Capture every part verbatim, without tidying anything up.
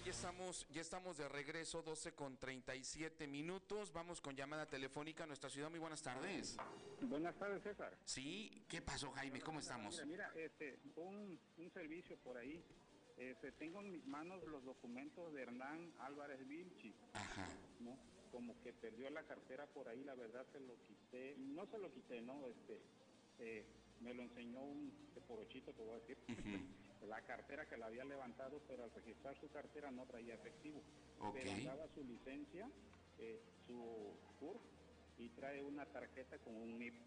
ya estamos, ya estamos de regreso, doce con treinta y siete minutos. Vamos con llamada telefónica a nuestra ciudad. Muy buenas tardes. Buenas tardes, César. Sí, ¿qué pasó, Jaime? ¿Cómo estamos? Mira, mira este, un, un servicio por ahí. Este, tengo en mis manos los documentos de Hernán Álvarez Vilchis. Ajá. ¿No? Como que perdió la cartera por ahí, la verdad se lo quité. No se lo quité, ¿no? Este, eh, me lo enseñó un porochito, te voy a decir. Uh-huh. La cartera que la había levantado, pero al registrar su cartera no traía efectivo. Okay. Pero andaba su licencia, eh, su C U R y trae una tarjeta con un N I P.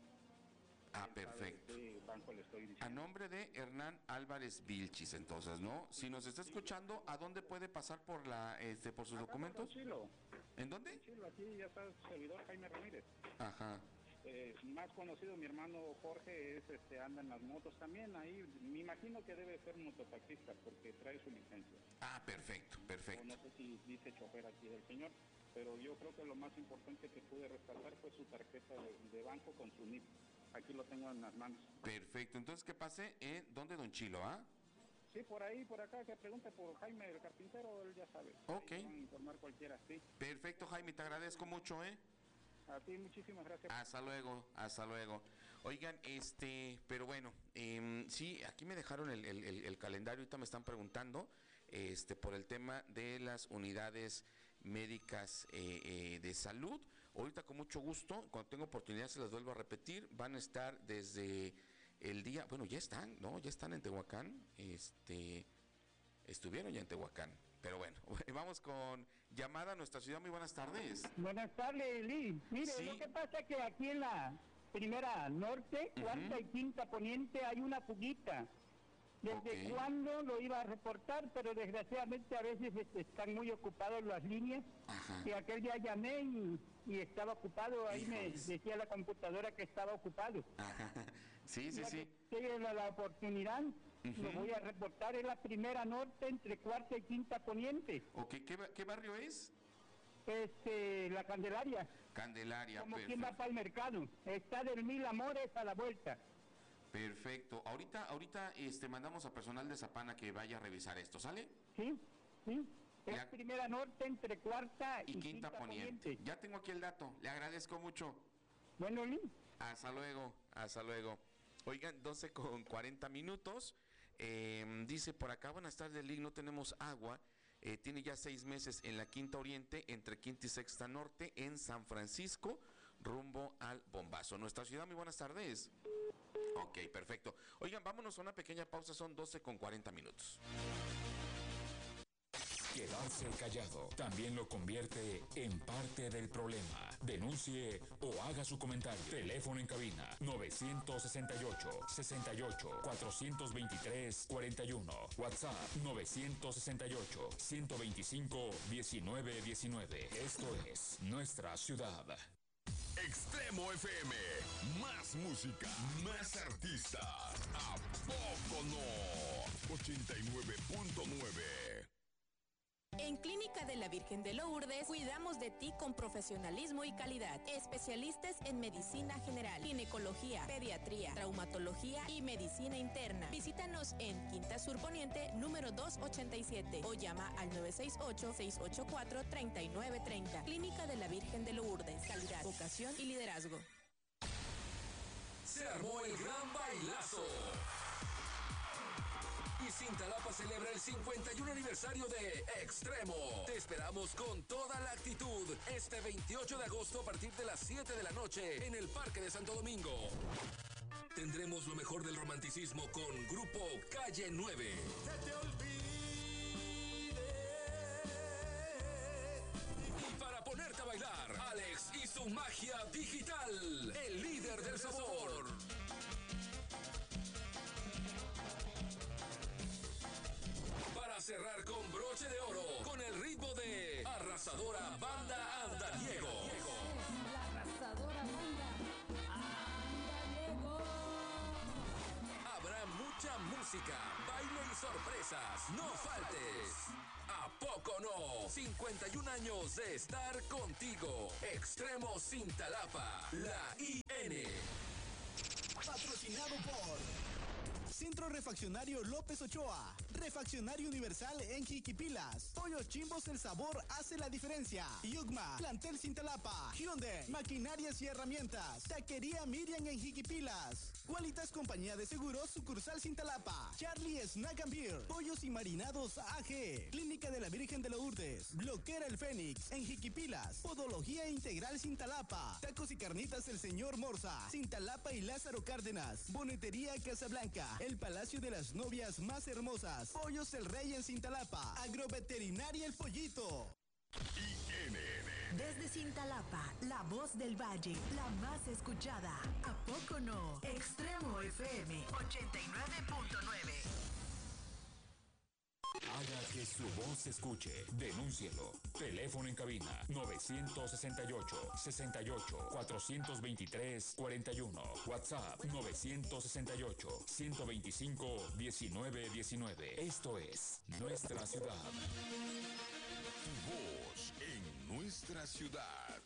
Ah, perfecto. ¿Qué banco le estoy diciendo? A nombre de Hernán Álvarez Vilchis, entonces, ¿no? Si nos está escuchando, ¿a dónde puede pasar por la, este, por sus Acá documentos? En Chilo. ¿En dónde? En Chilo, aquí ya está su servidor Jaime Ramírez. Ajá. Eh, más conocido, mi hermano Jorge, es este, anda en las motos también, ahí me imagino que debe ser mototaxista porque trae su licencia. Ah, perfecto, perfecto. O no sé si dice chofer aquí del señor, pero yo creo que lo más importante que pude rescatar fue su tarjeta de, de banco con su N I P. Aquí lo tengo en las manos. Perfecto, entonces, ¿qué pase? ¿Eh? ¿Dónde, don Chilo, ah? Sí, por ahí, por acá, que pregunte por Jaime el carpintero, él ya sabe. Ok. Ahí van a informar cualquiera, sí. Perfecto, Jaime, te agradezco mucho, ¿eh? A ti, muchísimas gracias. Hasta luego, hasta luego. Oigan, este, pero bueno, eh, sí, aquí me dejaron el, el, el, el calendario, ahorita me están preguntando, este, por el tema de las unidades médicas eh, eh, de salud. Ahorita con mucho gusto, cuando tengo oportunidad se las vuelvo a repetir, van a estar desde el día, bueno, ya están, ¿no? Ya están en Tehuacán, este, estuvieron ya en Tehuacán. Pero bueno, vamos con llamada a nuestra ciudad. Muy buenas tardes. Buenas tardes, Lee. Mire, sí. Lo que pasa es que aquí en la primera norte, uh-huh. cuarta y quinta poniente hay una fuguita. ¿Desde okay. cuándo lo iba a reportar? Pero desgraciadamente a veces este, están muy ocupados las líneas. Ajá. Y aquel día llamé y, y estaba ocupado. Ahí Híjoles. me decía la computadora que estaba ocupado. Ajá. Sí, sí, ya sí. Que la, la oportunidad. Uh-huh. Lo voy a reportar, es la primera norte entre cuarta y quinta poniente. Ok, ¿qué, qué barrio es? Este, la Candelaria. Candelaria, Como perfecto. quien va para el mercado. Está del Mil Amores a la vuelta. Perfecto. Ahorita, ahorita, este, mandamos a personal de Zapana que vaya a revisar esto, ¿sale? Sí, sí. Es ya. Primera norte entre cuarta y, y quinta, quinta poniente. poniente. Ya tengo aquí el dato. Le agradezco mucho. Bueno, Lee. Hasta luego, hasta luego. Oigan, doce con cuarenta minutos, eh, dice por acá, buenas tardes, Lee, no tenemos agua, eh, tiene ya seis meses en la Quinta Oriente, entre Quinta y Sexta Norte, en San Francisco, rumbo al Bombazo. Nuestra ciudad, muy buenas tardes. Ok, perfecto. Oigan, vámonos a una pequeña pausa, son doce con cuarenta minutos. Quedarse callado también lo convierte en parte del problema. Denuncie o haga su comentario. Teléfono en cabina novecientos sesenta y ocho, sesenta y ocho, cuatrocientos veintitrés, cuarenta y uno. WhatsApp novecientos sesenta y ocho, ciento veinticinco, diecinueve diecinueve. Esto es Nuestra Ciudad. Extremo F M, más música, más artistas. ¿A poco no? ochenta y nueve punto nueve. En Clínica de la Virgen de Lourdes cuidamos de ti con profesionalismo y calidad. Especialistas en medicina general, ginecología, pediatría, traumatología y medicina interna. Visítanos en Quinta Sur Poniente, número doscientos ochenta y siete o llama al nueve seis ocho, seis ocho cuatro, tres nueve tres cero. Clínica de la Virgen de Lourdes. Calidad, vocación y liderazgo. Se armó el gran bailazo. Y Cintalapa celebra el cincuenta y uno aniversario de Extremo. Te esperamos con toda la actitud este veintiocho de agosto a partir de las siete de la noche en el Parque de Santo Domingo. Tendremos lo mejor del romanticismo con Grupo Calle nueve. Que te olvide. Y para ponerte a bailar, Alex y su magia digital, el líder del sabor. Para cerrar con broche de oro, con el ritmo de Arrasadora Banda Andariego. La arrasadora banda Andariego. Habrá mucha música, baile y sorpresas. No faltes. ¿A poco no? cincuenta y un años de estar contigo. Extremo Cintalapa, la I N. Patrocinado por Centro Refaccionario López Ochoa. Refaccionario Universal en Jiquipilas. Pollos Chimbos, el sabor hace la diferencia. Yugma, Plantel Cintalapa. Hyundai, Maquinarias y Herramientas. Taquería Miriam en Jiquipilas. Qualitas Compañía de Seguros, sucursal Cintalapa. Charlie Snack and Beer. Pollos y marinados A G. Clínica de la Virgen de Lourdes. Bloquera El Fénix en Jiquipilas. Podología Integral Cintalapa. Tacos y carnitas El Señor Morza. Cintalapa y Lázaro Cárdenas. Bonetería Casablanca. El Palacio de las Novias más hermosas. Pollos El Rey en Cintalapa. Agroveterinaria El Pollito. I N N. Desde Cintalapa, la voz del valle, la más escuchada. ¿A poco no? Extremo F M ochenta y nueve punto nueve. Haga que su voz se escuche. Denúncielo. Teléfono en cabina novecientos sesenta y ocho, sesenta y ocho, cuatrocientos veintitrés, cuarenta y uno. WhatsApp novecientos sesenta y ocho, ciento veinticinco, diecinueve diecinueve. Esto es Nuestra Ciudad. Tu voz en nuestra ciudad.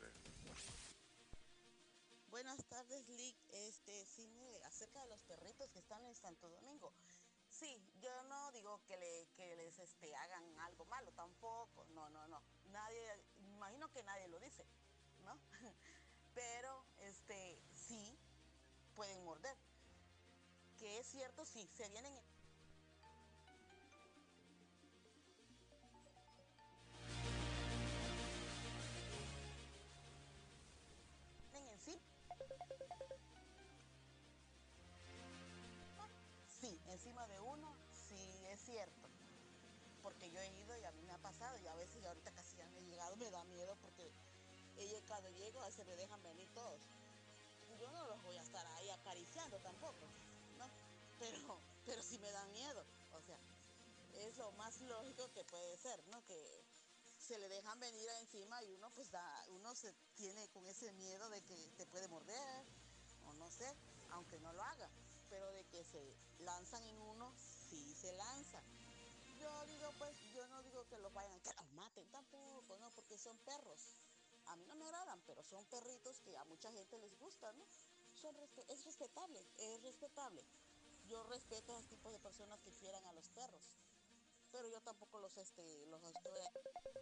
Buenas tardes, Lick. Este, sí, me- acerca de los perritos que están en Santo Domingo. Sí, yo no digo que, le, que les este, hagan algo malo, tampoco, no, no, no. Nadie, imagino que nadie lo dice, ¿no? Pero, este, sí, pueden morder. Que es cierto, sí, se vienen... en sí. Sí, encima de uno, sí es cierto. Porque yo he ido y a mí me ha pasado y a veces ahorita casi ya me he llegado, me da miedo porque ella cuando llego a veces me dejan venir todos. Yo no los voy a estar ahí acariciando tampoco, ¿no? Pero, pero sí me dan miedo. O sea, es lo más lógico que puede ser, ¿no? Que se le dejan venir encima y uno pues da, uno se tiene con ese miedo de que te puede morder, o no sé, aunque no lo haga, pero de que se lanzan en uno, sí se lanzan. Yo digo pues, yo no digo que los vayan, que los maten tampoco, ¿no? Porque son perros. A mí no me agradan, pero son perritos que a mucha gente les gusta, ¿no? Son respe- es respetable, es respetable. Yo respeto a ese tipo de personas que quieran a los perros, pero yo tampoco los, este, los estoy